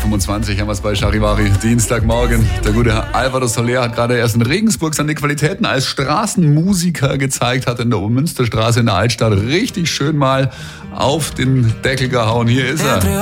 8.25 haben wir es bei Charivari. Dienstagmorgen. Der gute Herr Alvaro Soler hat gerade erst in Regensburg seine Qualitäten als Straßenmusiker gezeigt, hat in der Münsterstraße in der Altstadt richtig schön mal auf den Deckel gehauen. Hier ist er.